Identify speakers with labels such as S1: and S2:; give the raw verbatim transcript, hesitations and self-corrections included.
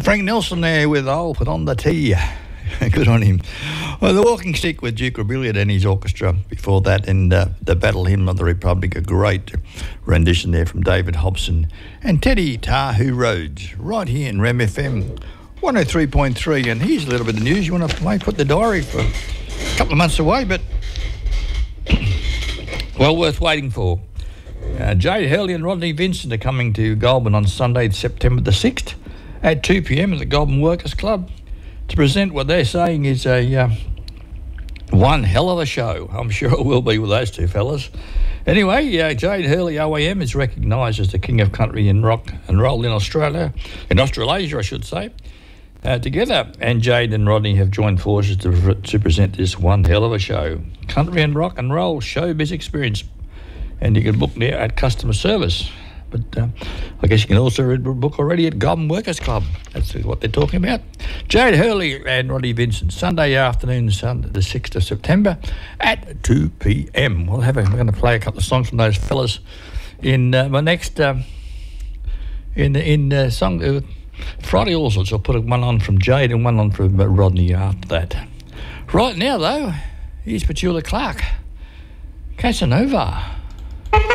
S1: Frank Nelson there with I'll Put on the Tea. Good on him. Well, the Walking Stick with Duke Rebellion and his orchestra before that, and uh, the Battle Hymn of the Republic, a great rendition there from David Hobson and Teddy Tahu Rhodes, right here in R E M F M one oh three point three. And here's a little bit of news. You want to may put the diary for a couple of months away, but well worth waiting for. Uh, Jade Hurley and Rodney Vincent are coming to Goulburn on Sunday, September the sixth at two p.m. at the Goulburn Workers Club to present what they're saying is a uh, one hell of a show. I'm sure it will be with those two fellas. Anyway, uh, Jade Hurley O A M is recognised as the king of country and rock and roll in Australia, in Australasia I should say. Uh, together, and Jade and Rodney have joined forces to, to present this one hell of a show. Country and rock and roll showbiz experience. And you can book there at customer service. But uh, I guess you can also read book already at Goulburn Workers Club. That's what they're talking about. Jade Hurley and Rodney Vincent, Sunday afternoon, Sunday the sixth of September at two p.m. We'll have a, we're going to play a couple of songs from those fellas in uh, my next um, in in uh, song uh, Friday also. So I'll put one on from Jade and one on from uh, Rodney after that. Right now though, here's Petula Clark, Casanova.